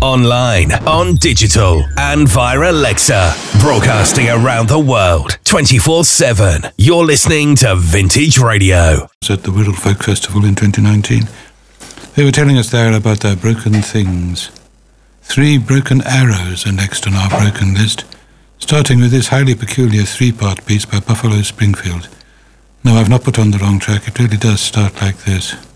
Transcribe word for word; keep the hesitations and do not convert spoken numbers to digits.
online, on digital, and via Alexa. Broadcasting around the world, twenty-four seven. You're listening to Vintage Radio. At the Wirral Folk Festival in twenty nineteen. They were telling us there about their broken things. Three broken arrows are next on our broken list, starting with this highly peculiar three-part piece by Buffalo Springfield. No, I've not put on the wrong track. It really does start like this.